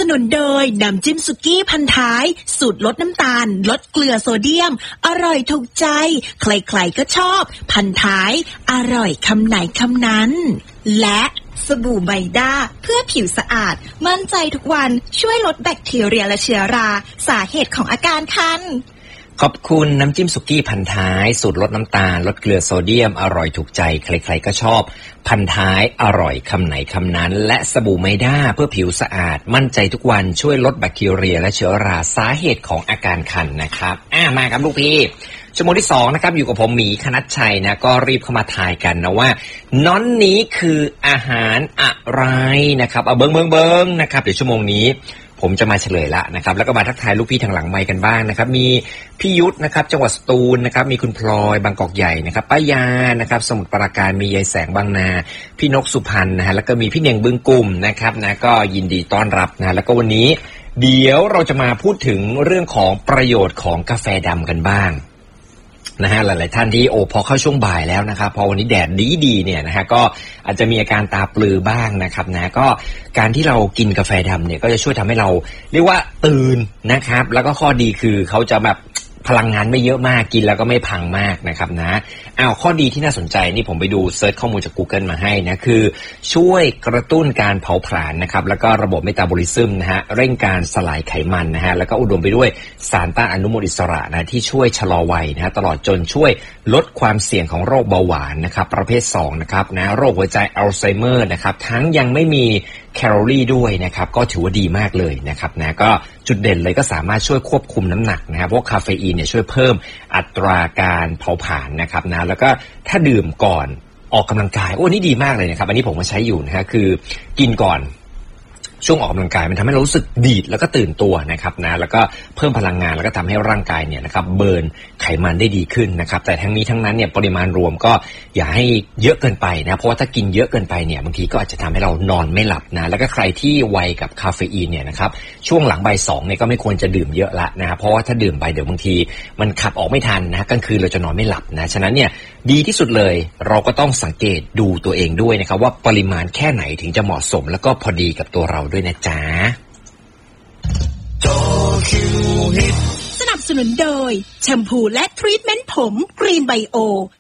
นุนโดยน้ำจิ้มสุกี้พันท้ายสูตรลดน้ำตาลลดเกลือโซเดียมอร่อยถูกใจใครๆก็ชอบพันท้ายอร่อยคำไหนคำนั้นและสบู่ไมด้าเพื่อผิวสะอาดมั่นใจทุกวันช่วยลดแบคทีเรียและเชื้อราสาเหตุของอาการคันขอบคุณน้ำจิ้มสุกี้พันท้ายสูตรลดน้ำตาลลดเกลือโซเดียมอร่อยถูกใจใครๆก็ชอบพันท้ายอร่อยคำไหนคำนั้นและสบู่ไมด้าเพื่อผิวสะอาดมั่นใจทุกวันช่วยลดแบคทีเรียและเชื้อราสาเหตุของอาการคันนะครับมาครับลูกพี่ชั่วโมงที่2นะครับอยู่กับผมหมีคณัชชัยนะก็รีบเข้ามาทายกันนะว่าน้อนนี้คืออาหารอะไรนะครับเอาเบิ้งนะครับเดี๋ยวชั่วโมงนี้ผมจะมาเฉลยละนะครับแล้วก็มาทักทายลูกพี่ทางหลังไมค์กันบ้างนะครับมีพี่ยุทธนะครับจังหวัดสตูลนะครับมีคุณพลอยบางกอกใหญ่นะครับป้ายานะครับสมุทรปราการมียายแสงบางนาพี่นกสุพรรณนะฮะแล้วก็มีพี่เน่งบึงกุ่มนะครับนะก็ยินดีต้อนรับนะแล้วก็วันนี้เดี๋ยวเราจะมาพูดถึงเรื่องของประโยชน์ของกาแฟดำกันบ้างนะฮะหลายๆท่านที่พอเข้าช่วงบ่ายแล้วนะครับพอวันนี้แดดดีเนี่ยนะฮะก็อาจจะมีอาการตาปลือบ้างนะครับนะก็การที่เรากินกาแฟดำเนี่ยก็จะช่วยทำให้เราเรียกว่าตื่นนะครับแล้วก็ข้อดีคือเขาจะแบบพลังงานไม่เยอะมากกินแล้วก็ไม่พังมากนะครับนะข้อดีที่น่าสนใจนี่ผมไปดูเซิร์ชข้อมูลจาก Google มาให้นะคือช่วยกระตุ้นการเผาผลาญนะครับแล้วก็ระบบเมตาบอลิซึมนะฮะเร่งการสลายไขมันนะฮะแล้วก็อุดมไปด้วยสารต้านอนุมูลอิสระนะที่ช่วยชะลอวัยนะฮะตลอดจนช่วยลดความเสี่ยงของโรคเบาหวานนะครับประเภท2นะครับนะโรคหัวใจอัลไซเมอร์นะครับทั้งยังไม่มีแคลอรี่ด้วยนะครับก็ถือว่าดีมากเลยนะครับนะก็จุดเด่นเลยก็สามารถช่วยควบคุมน้ำหนักนะครับเพราะคาเฟอีนเนี่ยช่วยเพิ่มอัตราการเผาผลาญนะครับนะแล้วก็ถ้าดื่มก่อนออกกำลังกายนี่ดีมากเลยนะครับอันนี้ผมมาใช้อยู่นะฮะคือกินก่อนช่วงออกกำลังกายมันทำให้เรารู้สึกดีดแล้วก็ตื่นตัวนะครับนะแล้วก็เพิ่มพลังงานแล้วก็ทำให้ร่างกายเนี่ยนะครับเบิร์นไขมันได้ดีขึ้นนะครับแต่ทั้งนี้ทั้งนั้นเนี่ยปริมาณรวมก็อย่าให้เยอะเกินไปนะเพราะว่าถ้ากินเยอะเกินไปเนี่ยบางทีก็อาจจะทำให้เรานอนไม่หลับนะแล้วก็ใครที่ไวกับคาเฟอีนเนี่ยนะครับช่วงหลังบ่ายสองเนี่ยก็ไม่ควรจะดื่มเยอะละนะเพราะว่าถ้าดื่มไปเดี๋ยวบางทีมันขับออกไม่ทันนะกลางคืนเราจะนอนไม่หลับนะฉะนั้นเนี่ยดีที่สุดเลยเราก็ต้องสังเกตดูตัวเองด้วยนะครับว่าปริมาณแค่ไหนถึงจะเหมาะสมแล้วก็พอดีกับตัวเราด้วยนะจ๊ะสนับสนุนโดยแชมพูและทรีทเมนต์ผมกรีนไบโอ